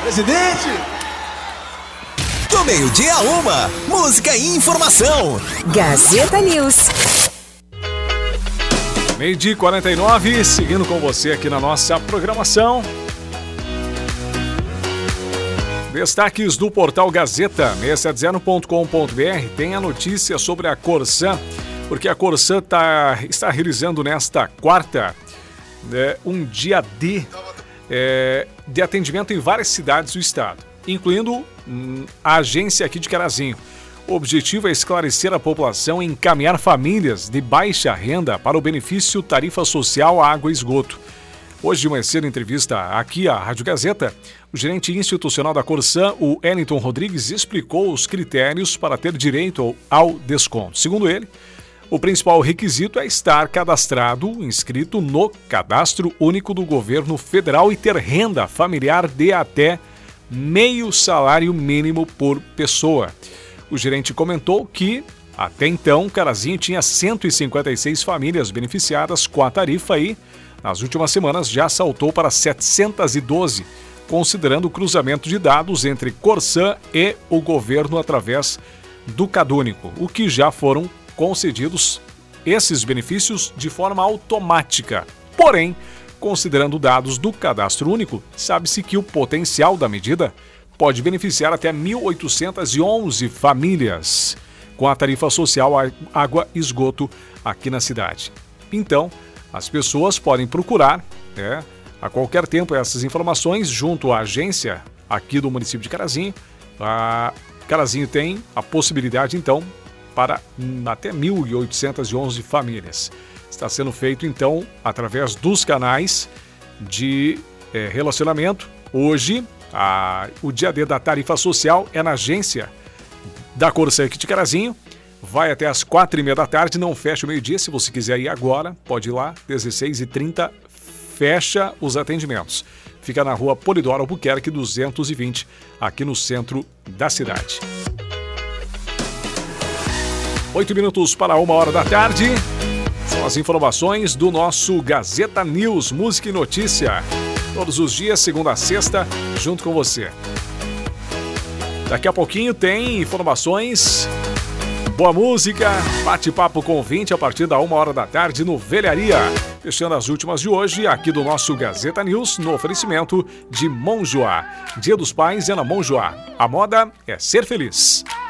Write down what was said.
Presidente! Do meio-dia a 1, música e informação. Gazeta News. Meio-dia e 49, seguindo com você aqui na nossa programação. Destaques do portal Gazeta, 670.com.br, tem a notícia sobre a Corsan, porque a Corsan está realizando nesta quarta um dia de atendimento em várias cidades do estado, incluindo a agência aqui de Carazinho. O objetivo é esclarecer a população e encaminhar famílias de baixa renda para o benefício tarifa social água e esgoto. Hoje de manhã cedo, em entrevista aqui à Rádio Gazeta, o gerente institucional da Corsan, o Wellington Rodrigues, explicou os critérios para ter direito ao desconto. Segundo ele, o principal requisito é estar cadastrado, inscrito no Cadastro Único do Governo Federal e ter renda familiar de até meio salário mínimo por pessoa. O gerente comentou que, até então, Carazinho tinha 156 famílias beneficiadas com a tarifa e, nas últimas semanas, já saltou para 712, considerando o cruzamento de dados entre Corsan e o governo através do Cadúnico, o que já foram concedidos esses benefícios de forma automática. Porém, considerando dados do Cadastro Único, sabe-se que o potencial da medida pode beneficiar até 1.811 famílias com a tarifa social água e esgoto aqui na cidade. Então, as pessoas podem procurar a qualquer tempo essas informações junto à agência aqui do município de Carazinho. A Carazinho tem a possibilidade, então, para até 1.811 famílias. Está sendo feito, então, através dos canais de relacionamento. Hoje, o dia D da tarifa social é na agência da Corsan aqui de Carazinho. Vai até às 4h30 da tarde, não fecha o meio-dia. Se você quiser ir agora, pode ir lá, 16h30, fecha os atendimentos. Fica na rua Polidoro Albuquerque, 220, aqui no centro da cidade. 8 minutos para 1h da tarde. São as informações do nosso Gazeta News, música e notícia. Todos os dias, segunda a sexta, junto com você. Daqui a pouquinho tem informações, boa música, bate-papo com ouvinte a partir da 1h da tarde no Velharia. Fechando as últimas de hoje, aqui do nosso Gazeta News, no oferecimento de Monjoá. Dia dos Pais é na Monjoá. A moda é ser feliz.